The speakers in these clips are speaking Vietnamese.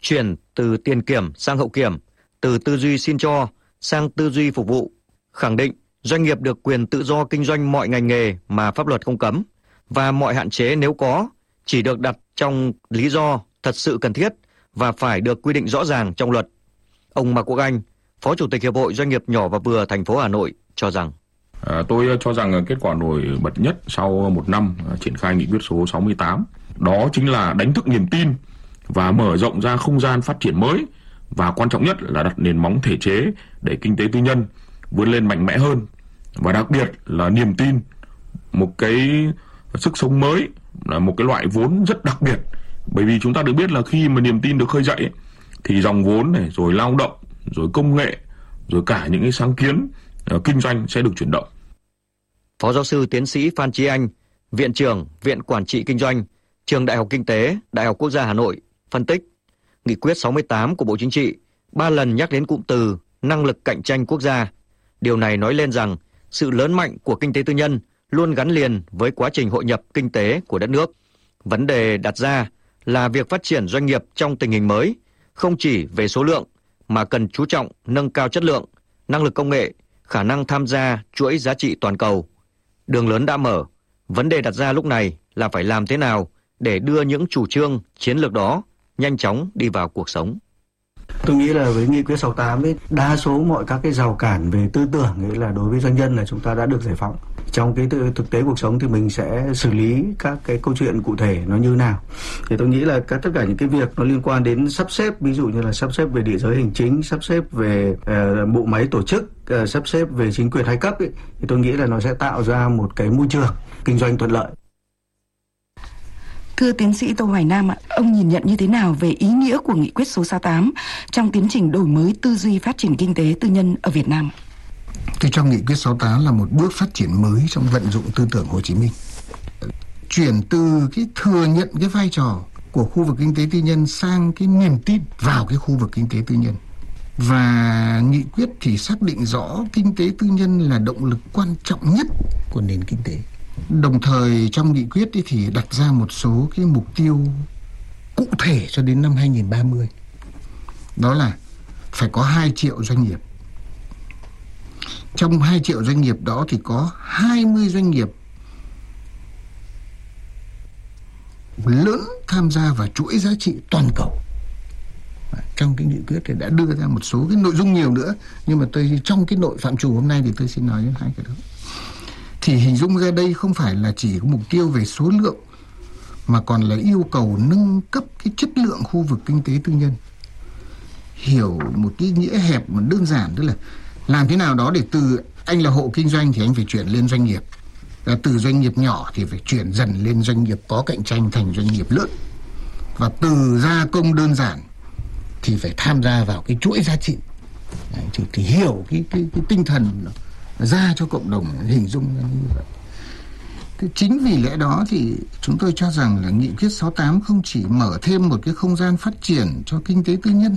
chuyển từ tiền kiểm sang hậu kiểm, từ tư duy xin cho sang tư duy phục vụ, khẳng định doanh nghiệp được quyền tự do kinh doanh mọi ngành nghề mà pháp luật không cấm, và mọi hạn chế nếu có chỉ được đặt trong lý do thật sự cần thiết và phải được quy định rõ ràng trong luật. Ông Mạc Quốc Anh, Phó Chủ tịch Hiệp hội Doanh nghiệp nhỏ và vừa thành phố Hà Nội cho rằng tôi cho rằng kết quả nổi bật nhất sau một năm triển khai nghị quyết số 68 đó chính là đánh thức niềm tin và mở rộng ra không gian phát triển mới, và quan trọng nhất là đặt nền móng thể chế để kinh tế tư nhân vươn lên mạnh mẽ hơn, và đặc biệt là niềm tin, một cái sức sống mới, là một cái loại vốn rất đặc biệt. Bởi vì chúng ta được biết là khi mà niềm tin được khơi dậy thì dòng vốn này, rồi lao động, rồi công nghệ, rồi cả những cái sáng kiến kinh doanh sẽ được chuyển động. Phó giáo sư tiến sĩ Phan Chí Anh, Viện trưởng Viện Quản trị Kinh doanh, Trường Đại học Kinh tế, Đại học Quốc gia Hà Nội phân tích, Nghị quyết 68 của Bộ Chính trị 3 lần nhắc đến cụm từ năng lực cạnh tranh quốc gia. Điều này nói lên rằng sự lớn mạnh của kinh tế tư nhân luôn gắn liền với quá trình hội nhập kinh tế của đất nước. Vấn đề đặt ra là việc phát triển doanh nghiệp trong tình hình mới không chỉ về số lượng mà cần chú trọng nâng cao chất lượng, năng lực công nghệ, khả năng tham gia chuỗi giá trị toàn cầu. Đường lớn đã mở, vấn đề đặt ra lúc này là phải làm thế nào để đưa những chủ trương, chiến lược đó nhanh chóng đi vào cuộc sống. Tôi nghĩ là với nghị quyết 68 ấy, đa số mọi các cái rào cản về tư tưởng ấy là đối với doanh nhân là chúng ta đã được giải phóng. Trong cái thực tế cuộc sống thì mình sẽ xử lý các cái câu chuyện cụ thể nó như nào. Thì tôi nghĩ là tất cả những cái việc nó liên quan đến sắp xếp, ví dụ như là sắp xếp về địa giới hành chính, sắp xếp về bộ máy tổ chức, sắp xếp về chính quyền hai cấp ấy, thì tôi nghĩ là nó sẽ tạo ra một cái môi trường kinh doanh thuận lợi. Thưa tiến sĩ Tô Hoài Nam ạ, ông nhìn nhận như thế nào về ý nghĩa của nghị quyết số 68 trong tiến trình đổi mới tư duy phát triển kinh tế tư nhân ở Việt Nam? Thì trong nghị quyết 68 là một bước phát triển mới trong vận dụng tư tưởng Hồ Chí Minh. Chuyển từ cái thừa nhận cái vai trò của khu vực kinh tế tư nhân sang cái niềm tin vào cái khu vực kinh tế tư nhân. Và nghị quyết thì xác định rõ kinh tế tư nhân là động lực quan trọng nhất của nền kinh tế. Đồng thời trong nghị quyết thì đặt ra một số cái mục tiêu cụ thể cho đến năm 2030. Đó là phải có 2 triệu doanh nghiệp. Trong 2 triệu doanh nghiệp đó thì có 20 doanh nghiệp lớn tham gia vào chuỗi giá trị toàn cầu. Trong cái nghị quyết thì đã đưa ra một số cái nội dung nhiều nữa, nhưng mà tôi trong cái nội phạm trù hôm nay thì tôi xin nói đến 2 cái đó. Thì hình dung ra đây không phải là chỉ có mục tiêu về số lượng, mà còn là yêu cầu nâng cấp cái chất lượng khu vực kinh tế tư nhân. Hiểu một cái nghĩa hẹp mà đơn giản, tức là làm thế nào đó để từ anh là hộ kinh doanh thì anh phải chuyển lên doanh nghiệp, và từ doanh nghiệp nhỏ thì phải chuyển dần lên doanh nghiệp có cạnh tranh thành doanh nghiệp lớn, và từ gia công đơn giản thì phải tham gia vào cái chuỗi giá trị. Đấy, thì hiểu cái tinh thần ra cho cộng đồng hình dung như vậy. Thế chính vì lẽ đó thì chúng tôi cho rằng là nghị quyết 68 không chỉ mở thêm một cái không gian phát triển cho kinh tế tư nhân,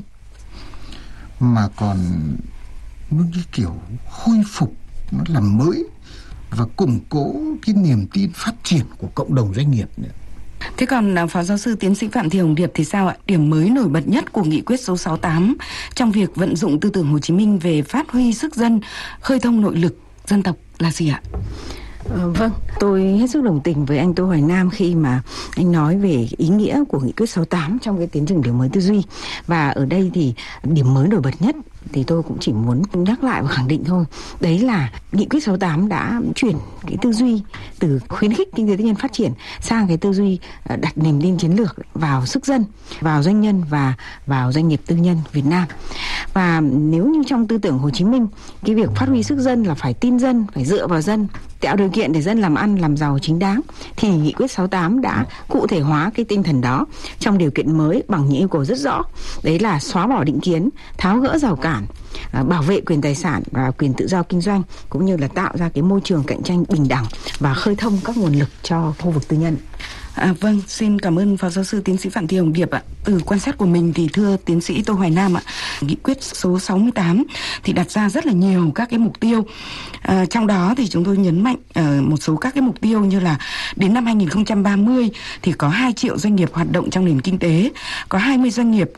mà còn nó cái kiểu khôi phục, nó làm mới và củng cố cái niềm tin phát triển của cộng đồng doanh nghiệp nữa. Thế còn Phó Giáo sư Tiến sĩ Phạm Thị Hồng Điệp thì sao ạ? Điểm mới nổi bật nhất của nghị quyết số 68 trong việc vận dụng tư tưởng Hồ Chí Minh về phát huy sức dân, khơi thông nội lực dân tộc là gì ạ? Vâng, tôi hết sức đồng tình với anh Tô Hoài Nam khi mà anh nói về ý nghĩa của nghị quyết 68 trong cái tiến trình đổi mới tư duy. Và ở đây thì điểm mới nổi bật nhất thì tôi cũng chỉ muốn nhắc lại và khẳng định thôi. Đấy là nghị quyết 68 đã chuyển cái tư duy từ khuyến khích kinh tế tư nhân phát triển sang cái tư duy đặt niềm tin chiến lược vào sức dân, vào doanh nhân và vào doanh nghiệp tư nhân Việt Nam. Và nếu như trong tư tưởng Hồ Chí Minh, cái việc phát huy sức dân là phải tin dân, phải dựa vào dân, tạo điều kiện để dân làm ăn, làm giàu chính đáng, thì nghị quyết 68 đã cụ thể hóa cái tinh thần đó trong điều kiện mới bằng những yêu cầu rất rõ. Đấy là xóa bỏ định kiến, tháo gỡ rào cản, bảo vệ quyền tài sản và quyền tự do kinh doanh, cũng như là tạo ra cái môi trường cạnh tranh bình đẳng và khơi thông các nguồn lực cho khu vực tư nhân. Vâng, xin cảm ơn Phó Giáo sư Tiến sĩ Phạm Thị Hồng Điệp ạ. Từ quan sát của mình thì thưa Tiến sĩ Tô Hoài Nam ạ, nghị quyết số 68 thì đặt ra rất là nhiều các cái mục tiêu. Trong đó thì chúng tôi nhấn mạnh một số các cái mục tiêu như là đến năm 2030 thì có 2 triệu doanh nghiệp hoạt động trong nền kinh tế, có 20 doanh nghiệp